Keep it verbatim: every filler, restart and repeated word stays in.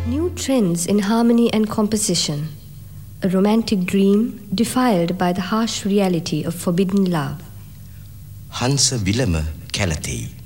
New trends in harmony and composition. A romantic dream defiled by the harsh reality of forbidden love. Hansa Willem Kellertey.